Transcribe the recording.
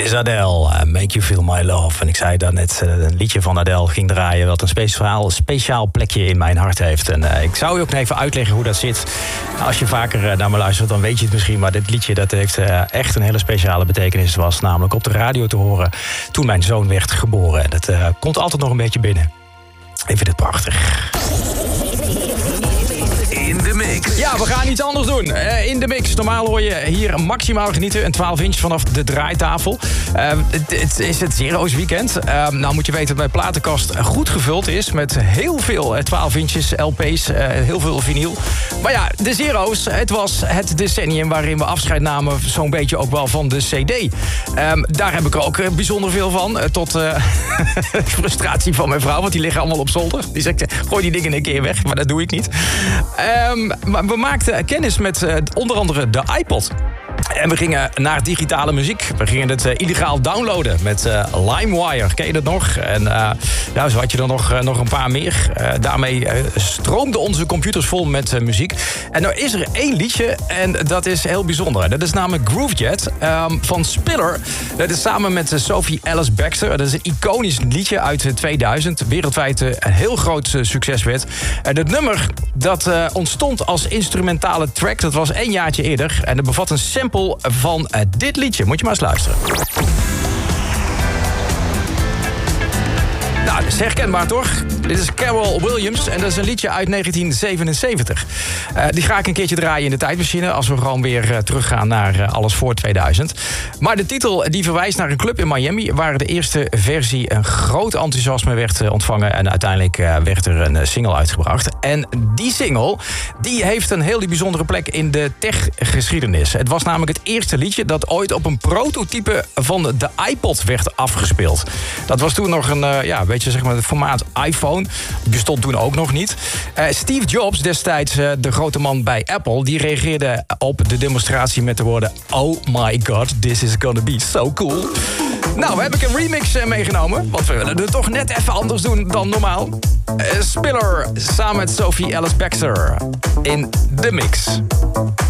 is Adele, Make You Feel My Love. En ik zei dat net een liedje van Adele ging draaien... wat een speciaal plekje in mijn hart heeft. En ik zou je ook even uitleggen hoe dat zit. Als je vaker naar me luistert, dan weet je het misschien... maar dit liedje dat heeft echt een hele speciale betekenis. Het was namelijk op de radio te horen toen mijn zoon werd geboren. En dat komt altijd nog een beetje binnen. Ik vind het prachtig. In de mix. Ja, we gaan iets anders doen. In de mix. Normaal hoor je hier maximaal genieten. Een 12-inch vanaf de draaitafel. Het is het Zero's weekend. Nou moet je weten dat mijn platenkast goed gevuld is... met heel veel 12-inches, LP's, heel veel vinyl. Maar ja, de Zero's, het was het decennium... waarin we afscheid namen zo'n beetje ook wel van de CD. Daar heb ik er ook bijzonder veel van. Tot frustratie van mijn vrouw, want die liggen allemaal op zolder. Die zegt, gooi die dingen een keer weg, maar dat doe ik niet. Maar we maakten kennis met onder andere de iPod. En we gingen naar digitale muziek. We gingen het illegaal downloaden met LimeWire. Ken je dat nog? En ja, zo had je er nog een paar meer. Daarmee stroomden onze computers vol met muziek. En nou is er één liedje en dat is heel bijzonder. Dat is namelijk Groovejet van Spiller. Dat is samen met Sophie Ellis Bextor. Dat is een iconisch liedje uit 2000. Wereldwijd een heel groot succes werd. Het nummer dat ontstond als instrumentale track. Dat was 1 jaartje eerder. En dat bevat een sample van dit liedje. Moet je maar eens luisteren. Nou, dat is herkenbaar toch? Dit is Carol Williams en dat is een liedje uit 1977. Die ga ik een keertje draaien in de tijdmachine... als we gewoon weer teruggaan naar alles voor 2000. Maar de titel die verwijst naar een club in Miami... waar de eerste versie een groot enthousiasme werd ontvangen... en uiteindelijk werd er een single uitgebracht. En die single die heeft een heel bijzondere plek in de techgeschiedenis. Het was namelijk het eerste liedje... dat ooit op een prototype van de iPod werd afgespeeld. Dat was toen nog een... weet je, zeg maar, het formaat iPhone. Bestond toen ook nog niet. Steve Jobs, destijds de grote man bij Apple... die reageerde op de demonstratie met de woorden... Oh my god, this is gonna be so cool. Nou, heb ik een remix meegenomen. Want we willen het toch net even anders doen dan normaal. Spiller samen met Sophie Ellis Bextor in The Mix.